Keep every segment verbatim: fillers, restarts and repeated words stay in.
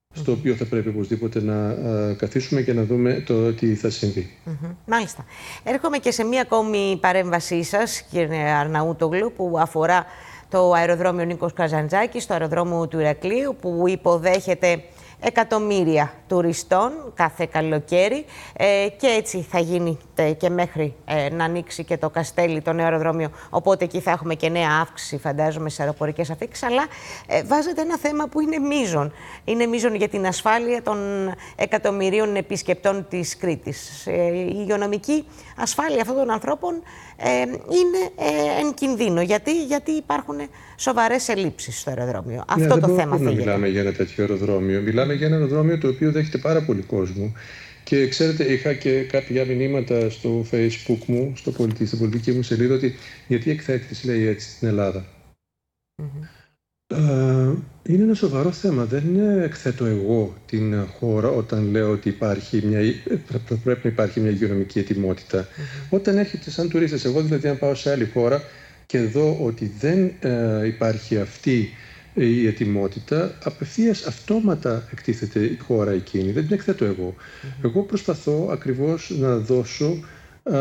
στο οποίο θα πρέπει οπωσδήποτε να α, καθίσουμε και να δούμε το τι θα συμβεί. Mm-hmm. Μάλιστα. Έρχομαι και σε μία ακόμη παρέμβασή σας, κύριε Αρναούτογλου, που αφορά το αεροδρόμιο Νίκος Καζαντζάκης, το αεροδρόμιο του Ηρακλείου, που υποδέχεται εκατομμύρια τουριστών κάθε καλοκαίρι ε, και έτσι θα γίνει και μέχρι ε, να ανοίξει και το Καστέλι, το νέο αεροδρόμιο, οπότε εκεί θα έχουμε και νέα αύξηση, φαντάζομαι, στις αεροπορικές αφήξεις, αλλά ε, βάζετε ένα θέμα που είναι μείζον. Είναι μείζον για την ασφάλεια των εκατομμυρίων επισκεπτών της Κρήτης. Ε, η υγειονομική ασφάλεια αυτών των ανθρώπων ε, είναι ε, εν κινδύνο. Γιατί, γιατί υπάρχουν σοβαρές ελλείψεις στο αεροδρόμιο. Ναι, Αυτό δεν το θέμα δεν μιλάμε για ένα τέτοιο αεροδρόμιο. Μιλάμε για ένα αεροδρόμιο το οποίο δέχεται πάρα πολύ κόσμο. Και ξέρετε, είχα και κάποια μηνύματα στο Facebook μου, στο πολιτι, στην πολιτική μου σελίδα, ότι γιατί εκθέτεις, λέει έτσι, στην Ελλάδα. Mm-hmm. Uh, είναι ένα σοβαρό θέμα. Δεν εκθέτω εγώ την χώρα όταν λέω ότι υπάρχει μια, πρέπει να υπάρχει μια υγειονομική ετοιμότητα. Mm-hmm. Όταν έρχεται σαν τουρίστες, εγώ δηλαδή αν πάω σε άλλη χώρα και δω ότι δεν uh, υπάρχει αυτή η ετοιμότητα, απευθείας αυτόματα εκτίθεται η χώρα εκείνη. Δεν την εκθέτω εγώ. Mm-hmm. Εγώ προσπαθώ ακριβώς να δώσω α,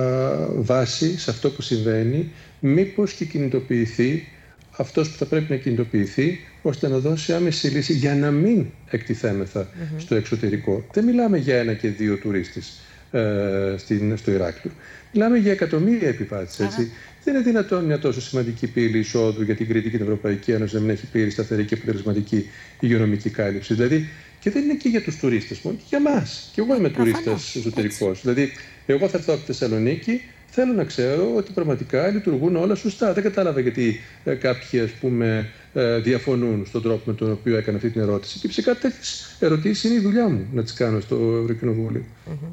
βάση σε αυτό που συμβαίνει, μήπως και κινητοποιηθεί αυτός που θα πρέπει να κινητοποιηθεί, ώστε να δώσει άμεση λύση για να μην εκτιθέμεθα mm-hmm. στο εξωτερικό. Δεν μιλάμε για ένα και δύο τουρίστες ε, στην, στο Ηράκλειο. Μιλάμε για εκατομμύρια επιβάτες, έτσι. Mm-hmm. Δεν είναι δυνατόν μια τόσο σημαντική πύλη εισόδου για την Κρήτη και την Ευρωπαϊκή Ένωση να μην έχει πλήρη, σταθερή και αποτελεσματική υγειονομική κάλυψη. Δηλαδή, και δεν είναι και για τους τουρίστες μόνο, και για εμάς. Και εγώ είμαι τουρίστας εσωτερικός. Δηλαδή, εγώ θα έρθω από τη Θεσσαλονίκη, θέλω να ξέρω ότι πραγματικά λειτουργούν όλα σωστά. Δεν κατάλαβα γιατί ε, κάποιοι, ας πούμε, ε, διαφωνούν στον τρόπο με τον οποίο έκανα αυτή την ερώτηση. Και φυσικά τέτοιες ερωτήσεις είναι η δουλειά μου να τις κάνω στο Ευρωκοινοβούλιο. Mm-hmm.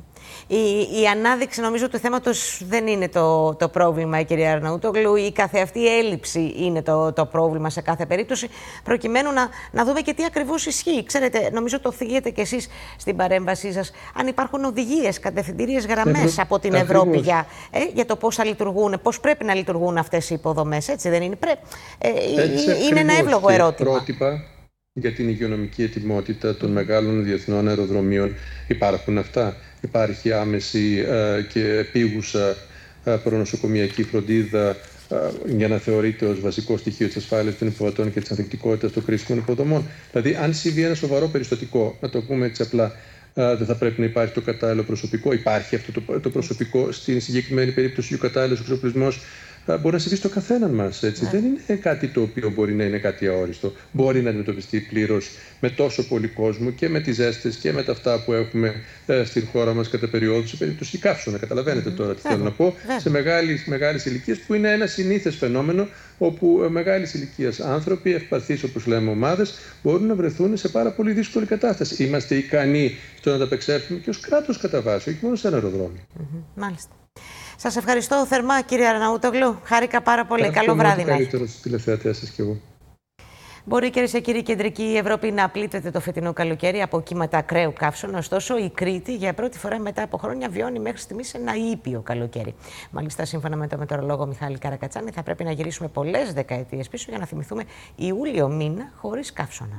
Η, η ανάδειξη, νομίζω, του θέματος δεν είναι το, το πρόβλημα, κυρία Αρναούτογλου. Η καθεαυτή έλλειψη είναι το, το πρόβλημα σε κάθε περίπτωση, προκειμένου να, να δούμε και τι ακριβώς ισχύει. Ξέρετε, νομίζω το θίγετε κι εσείς στην παρέμβασή σας. Αν υπάρχουν οδηγίες, κατευθυντήριες γραμμές από την Ευρώπη για, ε, για το πώς θα λειτουργούν, πώς πρέπει να λειτουργούν αυτές οι υποδομές, έτσι δεν είναι? Πρέ... Ε, έτσι, είναι ένα εύλογο ερώτημα. Πρότυπα για την υγειονομική ετοιμότητα των μεγάλων διεθνών αεροδρομίων υπάρχουν αυτά? Υπάρχει άμεση ε, και επίγουσα ε, προνοσοκομιακή φροντίδα ε, για να θεωρείται ως βασικό στοιχείο της ασφάλειας των υποδοτών και της ανθεκτικότητας των κρίσιμων υποδομών. Δηλαδή, αν συμβεί ένα σοβαρό περιστατικό, να το πούμε έτσι απλά, ε, δεν θα πρέπει να υπάρχει το κατάλληλο προσωπικό? Υπάρχει αυτό το, το προσωπικό στην συγκεκριμένη περίπτωση, ο κατάλληλος εξοπλισμός? Μπορεί να συμβεί στο καθέναν μας, έτσι. Yeah. Δεν είναι κάτι το οποίο μπορεί να είναι κάτι αόριστο. Μπορεί να αντιμετωπιστεί πλήρως με τόσο πολύ κόσμο και με τις ζέστες και με τα αυτά που έχουμε ε, στην χώρα μας κατά περιόδους, σε περίπτωση καύσωνα. Καταλαβαίνετε mm-hmm. τώρα τι yeah. θέλω να πω. Yeah. Σε μεγάλες, μεγάλες ηλικίες, που είναι ένα συνήθες φαινόμενο, όπου ε, μεγάλης ηλικίας άνθρωποι, ευπαθείς όπως λέμε ομάδες, μπορούν να βρεθούν σε πάρα πολύ δύσκολη κατάσταση. Είμαστε ικανοί στο να ανταπεξέλθουμε και ως κράτος κατά βάση, όχι μόνο σε ένα αεροδρόμιο. Mm-hmm. Μάλιστα. Σας ευχαριστώ θερμά, κύριε Αρναούτογλου. Χάρηκα πάρα πολύ. Ευχαριστώ. Καλό βράδυ. Καλύτερο στους τηλεθεατές σας κι εγώ. Μπορεί, κυρίες και κύριοι, η κεντρική Ευρώπη να πλήττεται το φετινό καλοκαίρι από κύματα ακραίου καύσωνα. Ωστόσο, η Κρήτη για πρώτη φορά μετά από χρόνια βιώνει μέχρι στιγμής ένα ήπιο καλοκαίρι. Μάλιστα, σύμφωνα με τον μετεωρολόγο Μιχάλη Καρακατσάνη, θα πρέπει να γυρίσουμε πολλές δεκαετίες πίσω για να θυμηθούμε Ιούλιο μήνα χωρίς καύσωνα.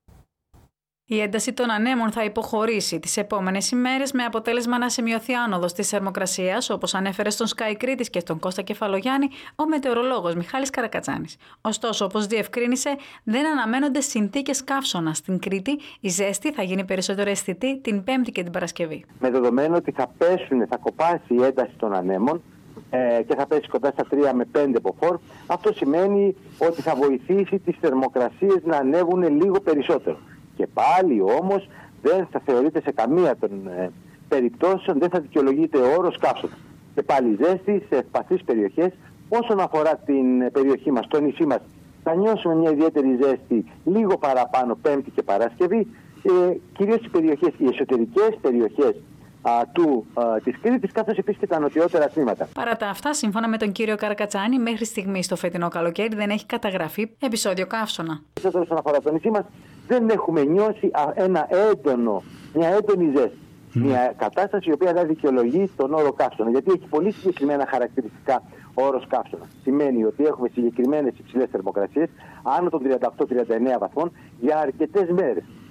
Η ένταση των ανέμων θα υποχωρήσει τις επόμενες ημέρες, με αποτέλεσμα να σημειωθεί άνοδος της θερμοκρασίας, όπως ανέφερε στον Sky Κρήτης και στον Κώστα Κεφαλογιάννη ο μετεωρολόγος Μιχάλης Καρακατσάνης. Ωστόσο, όπως διευκρίνησε, δεν αναμένονται συνθήκες καύσωνα στην Κρήτη. Η ζέστη θα γίνει περισσότερο αισθητή την Πέμπτη και την Παρασκευή. Με δεδομένο ότι θα πέσουν, θα κοπάσει η ένταση των ανέμων ε, και θα πέσει κοντά στα τρία με πέντε μποφόρ, αυτό σημαίνει ότι θα βοηθήσει τις θερμοκρασίες να ανέβουν λίγο περισσότερο. Και πάλι όμως δεν θα θεωρείται σε καμία των ε, περιπτώσεων, δεν θα δικαιολογείται ο όρος καύσωνα. Και πάλι ζέστη σε ευπαθείς περιοχές. Όσον αφορά την περιοχή μας, το νησί μας, θα νιώσουμε μια ιδιαίτερη ζέστη λίγο παραπάνω Πέμπτη και Παρασκευή. Ε, κυρίως οι περιοχές, οι εσωτερικές περιοχές α, του, α, της Κρήτης, καθώς επίσης και τα νοτιότερα τμήματα. Παρά τα αυτά, σύμφωνα με τον κύριο Καρακατσάνη, μέχρι στιγμής το φετινό καλοκαίρι δεν έχει καταγραφεί επεισόδιο καύσωνα. Όσον αφορά το νησί μας, δεν έχουμε νιώσει ένα έντονο, μια έντονη ζέστη. Mm. Μια κατάσταση η οποία δεν δικαιολογεί τον όρο καύσωνα. Γιατί έχει πολύ συγκεκριμένα χαρακτηριστικά ο όρος καύσωνα. Σημαίνει ότι έχουμε συγκεκριμένες υψηλές θερμοκρασίες, άνω των τριάντα οκτώ με τριάντα εννέα βαθμών, για αρκετές μέρες.